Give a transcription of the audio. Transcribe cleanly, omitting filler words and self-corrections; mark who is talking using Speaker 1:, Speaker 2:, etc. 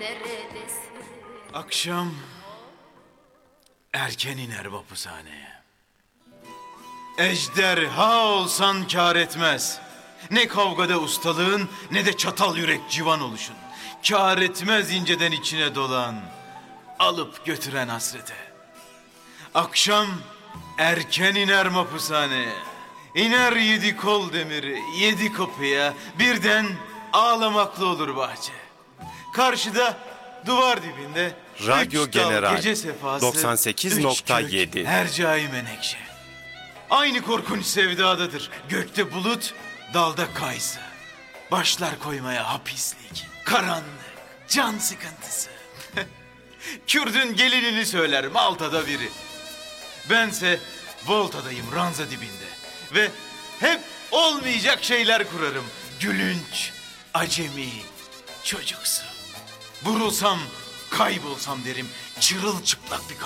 Speaker 1: Akşam erken iner vapushaneye. Ejderha olsan kâr etmez. Ne kavgada ustalığın ne de çatal yürek civan oluşun. Kâr etmez inceden içine dolan, alıp götüren hasrete. Akşam erken iner mapushaneye. İner 7 kol demiri, 7 kapıya, birden ağlamaklı olur bahçe. Karşıda duvar dibinde
Speaker 2: Radyo
Speaker 1: 3 dal
Speaker 2: General
Speaker 1: gece sefası,
Speaker 2: 98.7.
Speaker 1: 3 kök hercai menekşe. Aynı korkunç sevdadadır. Gökte bulut, dalda kayısı. Başlar koymaya hapislik, karanlık, can sıkıntısı. Kürdün gelinini söyler Malta'da biri. Bense Volta'dayım ranza dibinde. Ve hep olmayacak şeyler kurarım. Gülünç, acemi, çocuksu. Vurulsam, kaybolsam derim. Çırılçıplak bir